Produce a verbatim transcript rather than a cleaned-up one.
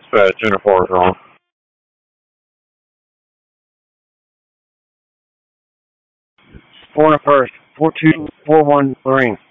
Dispatch, Center four is wrong. Four and a first, four two four one Marine.